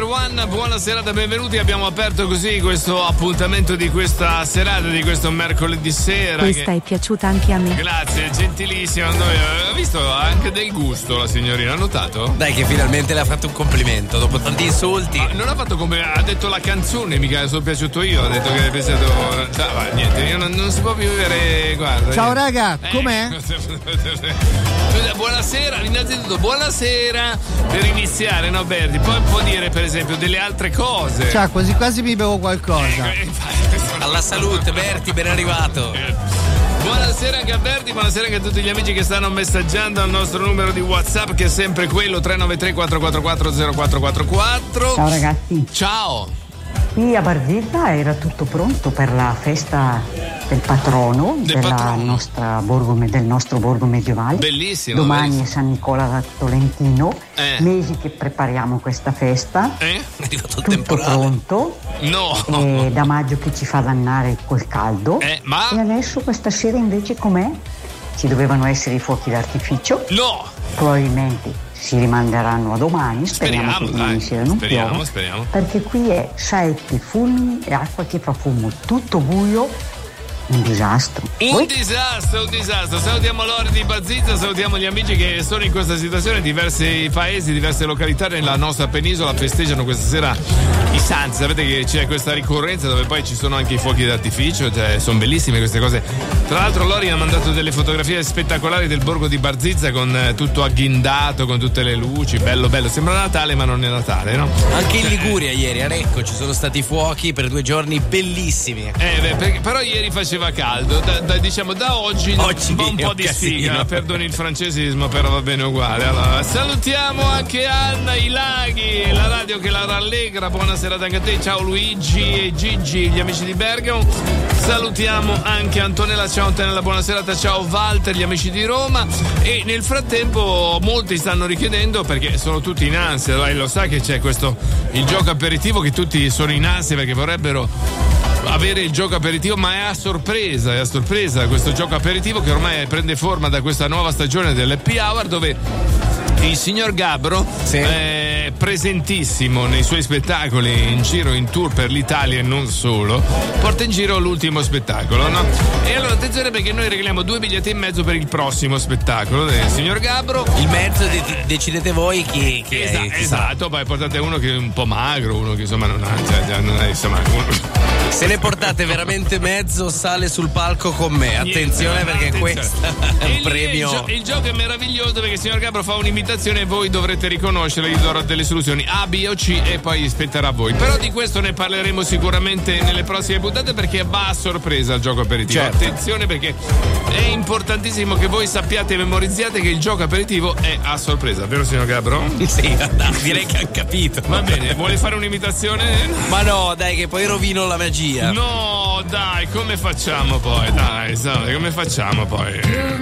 One, buona serata, benvenuti. Abbiamo aperto così questo appuntamento di questa serata, di questo mercoledì sera. Questa è piaciuta anche a me. Grazie, gentilissima. Ha visto anche del gusto la signorina, ha notato? Dai che finalmente le ha fatto un complimento dopo tanti insulti. Non ha fatto complimento, ha detto la canzone, mica sono piaciuto io, ha detto che è pensato. Niente, io non si può più vivere, guarda. Ciao raga, com'è? Buonasera, innanzitutto buonasera per iniziare, no Berti? Poi può dire per esempio delle altre cose. Ciao, quasi quasi mi bevo qualcosa. Alla salute Berti, ben arrivato. Buonasera anche a Berti, buonasera anche a tutti gli amici che stanno messaggiando al nostro numero di WhatsApp, che è sempre quello 393 444 0444. Ciao ragazzi. Ciao. Qui a Barzizza era tutto pronto per la festa del patrono del nostro borgo medievale. Bellissimo. Domani bellissimo. è San Nicola da Tolentino. Mesi che prepariamo questa festa. È arrivato il tutto temporale. pronto. No. Da maggio che ci fa dannare col caldo. Ma? E adesso questa sera invece com'è? Ci dovevano essere i fuochi d'artificio. No. Probabilmente si rimanderanno a domani. Speriamo che domani sera non piova. Speriamo. Perché qui è saetti, fulmini e acqua che fa fumo, tutto buio. Un disastro. Un disastro. Salutiamo Lori di Barzizza, salutiamo gli amici che sono in questa situazione. Diversi paesi, diverse località nella nostra penisola festeggiano questa sera i santi. Sapete che c'è questa ricorrenza dove poi ci sono anche i fuochi d'artificio, cioè sono bellissime queste cose. Tra l'altro Lori ha mandato delle fotografie spettacolari del borgo di Barzizza con tutto agghindato, con tutte le luci, bello. Sembra Natale ma non è Natale, no? Anche in Liguria ieri a Recco ci sono stati fuochi per 2 giorni bellissimi. Però ieri faceva caldo, diciamo da oggi va un po' di sfiga, perdoni il francesismo, però va bene uguale. Allora, salutiamo anche Anna I Laghi, la radio che la rallegra, buona serata anche a te, ciao Luigi e Gigi, gli amici di Bergamo. Salutiamo anche Antonella, ciao Antonella, buona serata, ciao Walter, gli amici di Roma. E nel frattempo molti stanno richiedendo, perché sono tutti in ansia, lo sa che c'è questo, il gioco aperitivo, che tutti sono in ansia perché vorrebbero avere il gioco aperitivo, ma è a sorpresa questo gioco aperitivo che ormai prende forma da questa nuova stagione dell'Happy Hour, dove il signor Gabbro è presentissimo nei suoi spettacoli in giro in tour per l'Italia e non solo, porta in giro l'ultimo spettacolo, no? E allora attenzione, perché noi regaliamo 2 biglietti e mezzo per il prossimo spettacolo del signor Gabbro. Il mezzo decidete voi chi esatto, poi portate uno che è un po' magro, uno che insomma non ha insomma se ne portate veramente mezzo, sale sul palco con me. Attenzione, perché questo è un premio. Il gioco è meraviglioso perché il signor Gabbro fa un'imitazione e voi dovrete riconoscerla. Io darò delle soluzioni A, B o C e poi spetterà a voi. Però di questo ne parleremo sicuramente nelle prossime puntate, perché va a sorpresa il gioco aperitivo. Certo. Attenzione, perché è importantissimo che voi sappiate e memorizziate che il gioco aperitivo è a sorpresa, vero signor Gabbro? Sì, direi che ha capito. Va bene, vuole fare un'imitazione? Ma no, dai, che poi rovino la magia. No, dai, come facciamo poi? Dai, come facciamo poi?